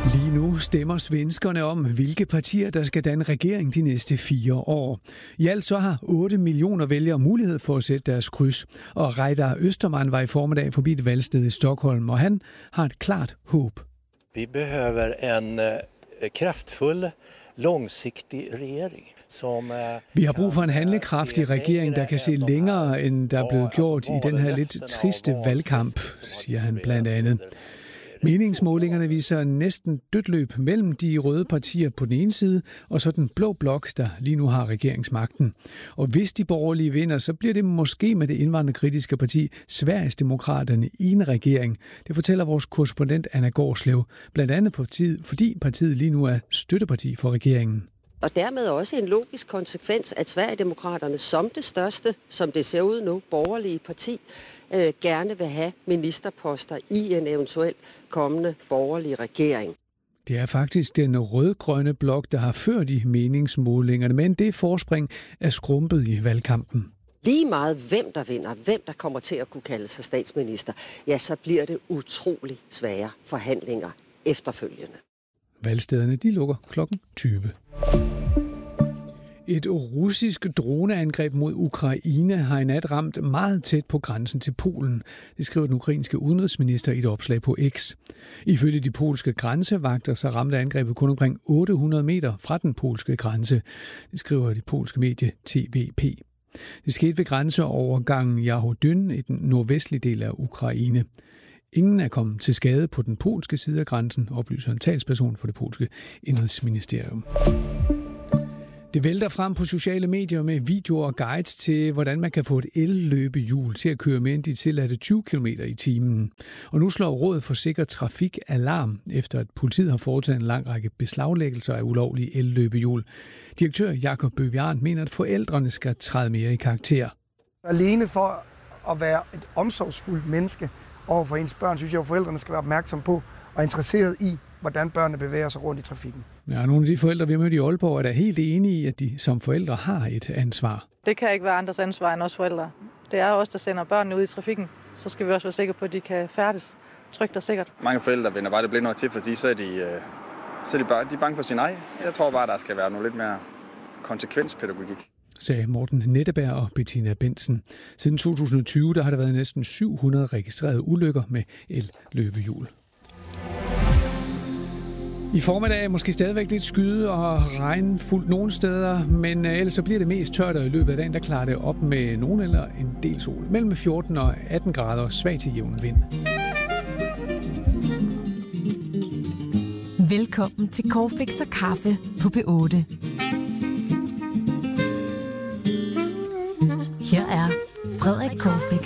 Lige nu stemmer svenskerne om, hvilke partier, der skal danne regering de næste 4 år. I alt så har 8 millioner vælgere mulighed for at sætte deres kryds. Og Reidar Österman var i formiddag forbi et valgsted i Stockholm, og han har et klart håb. Vi behøver en kraftfuld, långsiktig regering. Vi har brug for en handlekraftig regering, der kan se længere, end der er blevet gjort i den her lidt triste valgkamp, siger han blandt andet. Meningsmålingerne viser næsten dødt løb mellem de røde partier på den ene side, og så den blå blok, der lige nu har regeringsmagten. Og hvis de borgerlige vinder, så bliver det måske med det indvandrerkritiske parti Sverigesdemokraterne i en regering. Det fortæller vores korrespondent Anna Gårdslev, blandt andet fordi partiet lige nu er støtteparti for regeringen. Og dermed også en logisk konsekvens, at Sverigedemokraterne som det største, som det ser ud nu, borgerlige parti, gerne vil have ministerposter i en eventuel kommende borgerlig regering. Det er faktisk den rød-grønne blok, der har ført i meningsmålingerne, men det forspring er skrumpet i valgkampen. Lige meget hvem der vinder, hvem der kommer til at kunne kalde sig statsminister, ja, så bliver det utrolig svære forhandlinger efterfølgende. Valgstederne de lukker klokken 20. Et russisk droneangreb mod Ukraine har i nat ramt meget tæt på grænsen til Polen. Det skriver den ukrainske udenrigsminister i et opslag på X. Ifølge de polske grænsevagter så ramte angrebet kun omkring 800 meter fra den polske grænse. Det skriver det polske medie TVP. Det skete ved grænseovergangen Jahodyn i den nordvestlige del af Ukraine. Ingen er kommet til skade på den polske side af grænsen, oplyser en talsperson for det polske indrigsministerium. Det vælter frem på sociale medier med videoer og guides til, hvordan man kan få et elløbehjul til at køre med ind de tilladte 20 km i timen. Og nu slår Rådet for Sikker Trafik alarm, efter at politiet har foretaget en lang række beslaglæggelser af ulovlige elløbehjul. Direktør Jakob Bøvjern mener, at forældrene skal træde mere i karakter. Alene for at være et omsorgsfuldt menneske over for ens børn, synes jeg, at forældrene skal være opmærksom på og interesseret i, hvordan børnene bevæger sig rundt i trafikken. Ja, nogle af de forældre, vi har mødt i Aalborg, er da helt enige i, at de som forældre har et ansvar. Det kan ikke være andres ansvar end os forældre. Det er os, der sender børnene ud i trafikken. Så skal vi også være sikre på, at de kan færdes trygt og sikkert. Mange forældre vender bare det blinde øje til, fordi så er de bange for sin egen. Jeg tror bare, der skal være noget lidt mere konsekvenspædagogik, sagde Morten Netteberg og Bettina Bensen. Siden 2020 der har der været næsten 700 registrerede ulykker med elløbehjul. I formiddag er måske stadigvæk lidt skyde og regnfuldt nogle steder, men ellers så bliver det mest tørt, og i løbet af dagen der klarer det op med nogen eller en del sol. Mellem 14 og 18 grader svag til jævn vind. Velkommen til Corfix og Kaffe på P8. Her er Frederik Corfix.